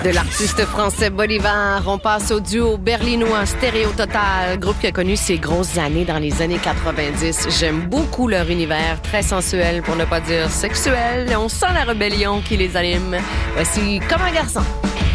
De l'artiste français Bolivar, on passe au duo berlinois Stéréo Total, groupe qui a connu ses grosses années dans les années 90. J'aime beaucoup leur univers, très sensuel pour ne pas dire sexuel. On sent la rébellion qui les anime. Voici Comme un garçon.